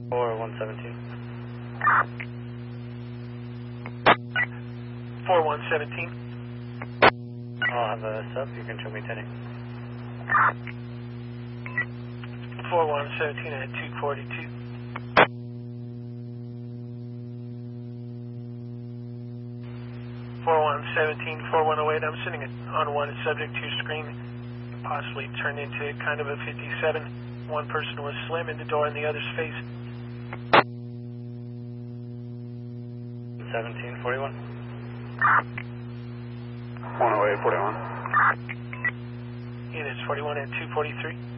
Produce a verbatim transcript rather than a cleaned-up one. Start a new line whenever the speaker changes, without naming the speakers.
four one seventeen.
four one seventeen.
I'll have a sub, you can show me ten eight.
four one seventeen at two forty-two. four one seventeen, four one oh eight, I'm sitting on one subject to screen, possibly turned into kind of a fifty-seven. One person was slim in the door and the other's face.
seventeen forty-one.
one oh eight forty-one.
Units forty-one at two forty-three.